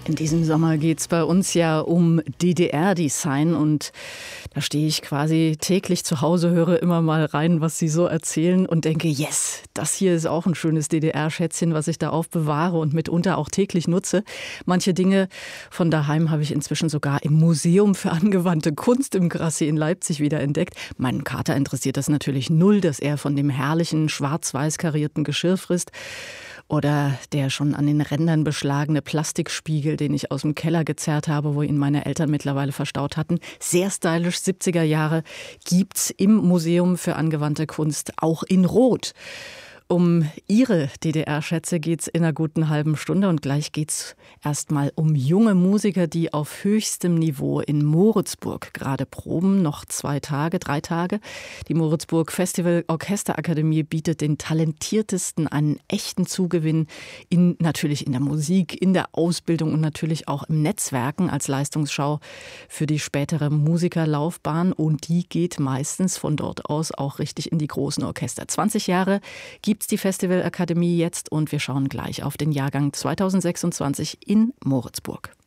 In diesem Sommer geht's bei uns ja um DDR-Design und da stehe ich quasi täglich zu Hause, höre immer mal rein, was Sie so erzählen und denke, yes, das hier ist auch ein schönes DDR-Schätzchen, was ich da aufbewahre und mitunter auch täglich nutze. Manche Dinge von daheim habe ich inzwischen sogar im Museum für angewandte Kunst im Grassi in Leipzig wieder entdeckt. Meinen Kater interessiert das natürlich null, dass er von dem herrlichen schwarz-weiß karierten Geschirr frisst. Oder der schon an den Rändern beschlagene Plastikspiegel, den ich aus dem Keller gezerrt habe, wo ihn meine Eltern mittlerweile verstaut hatten. Sehr stylisch, 70er Jahre, gibt's im Museum für angewandte Kunst auch in Rot. Um Ihre DDR-Schätze geht's in einer guten halben Stunde und gleich geht's erstmal um junge Musiker, die auf höchstem Niveau in Moritzburg gerade proben. Noch 3 Tage. Die Moritzburg Festival Orchesterakademie bietet den Talentiertesten einen echten Zugewinn natürlich in der Musik, in der Ausbildung und natürlich auch im Netzwerken als Leistungsschau für die spätere Musikerlaufbahn. Und die geht meistens von dort aus auch richtig in die großen Orchester. 20 Jahre gibt's die Festivalakademie jetzt und wir schauen gleich auf den Jahrgang 2026 in Moritzburg.